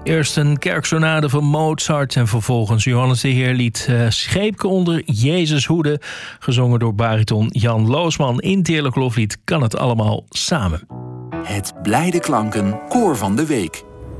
Eerst een kerksonade van Mozart en vervolgens Johannes de Heer lied Scheepke onder Jezus hoede, gezongen door bariton Jan Loosman. In het Heerlijk Loflied kan het allemaal samen. Het Blijde Klanken Koor van de Week.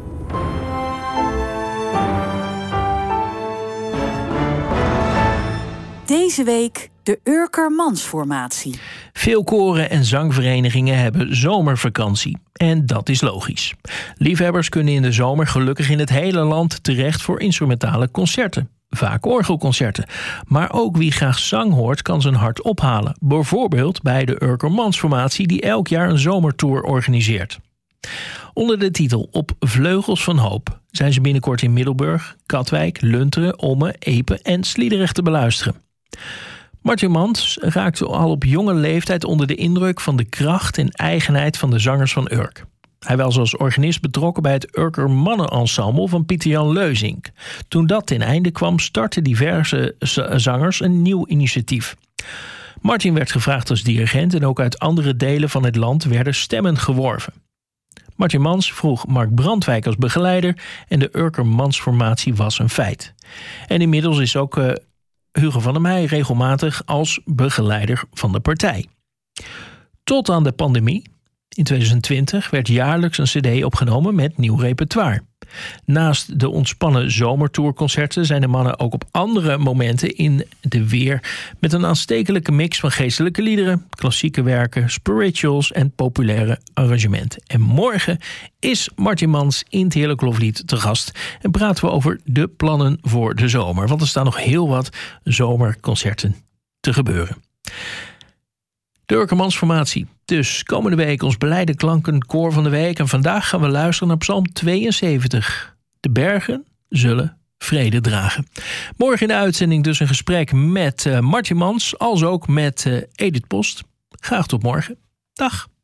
Deze week de Urker Mansformatie. Veel koren en zangverenigingen hebben zomervakantie. En dat is logisch. Liefhebbers kunnen in de zomer gelukkig in het hele land terecht voor instrumentale concerten. Vaak orgelconcerten. Maar ook wie graag zang hoort kan zijn hart ophalen. Bijvoorbeeld bij de Urker Mansformatie die elk jaar een zomertour organiseert. Onder de titel Op Vleugels van Hoop zijn ze binnenkort in Middelburg, Katwijk, Lunteren, Ommen, Epe en Sliedrecht te beluisteren. Martin Mans raakte al op jonge leeftijd onder de indruk van de kracht en eigenheid van de zangers van Urk. Hij was als organist betrokken bij het Urker Mannenensemble van Pieter-Jan Leuzink. Toen dat ten einde kwam, startten diverse zangers een nieuw initiatief. Martin werd gevraagd als dirigent en ook uit andere delen van het land werden stemmen geworven. Martin Mans vroeg Mark Brandwijk als begeleider en de Urker Mansformatie was een feit. En inmiddels is ook Hugo van der Meij regelmatig als begeleider van de partij. Tot aan de pandemie, in 2020, werd jaarlijks een cd opgenomen met nieuw repertoire. Naast de ontspannen zomertourconcerten zijn de mannen ook op andere momenten in de weer met een aanstekelijke mix van geestelijke liederen, klassieke werken, spirituals en populaire arrangementen. En morgen is Martin Mans in het Heerlijk Loflied te gast en praten we over de plannen voor de zomer. Want er staan nog heel wat zomerconcerten te gebeuren. De Urker Mansformatie. Dus komende week ons Blijde Klanken Koor van de Week. En vandaag gaan we luisteren naar Psalm 72. De bergen zullen vrede dragen. Morgen in de uitzending dus een gesprek met Martin Mans, als ook met Edith Post. Graag tot morgen. Dag.